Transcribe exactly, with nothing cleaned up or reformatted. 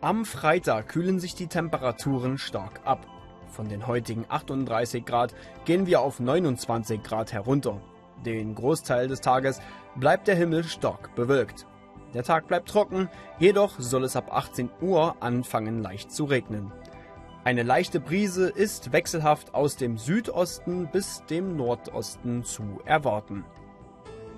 Am Freitag kühlen sich die Temperaturen stark ab. Von den heutigen achtunddreißig Grad gehen wir auf neunundzwanzig Grad herunter. Den Großteil des Tages bleibt der Himmel stark bewölkt. Der Tag bleibt trocken, jedoch soll es ab achtzehn Uhr anfangen leicht zu regnen. Eine leichte Brise ist wechselhaft aus dem Südosten bis dem Nordosten zu erwarten.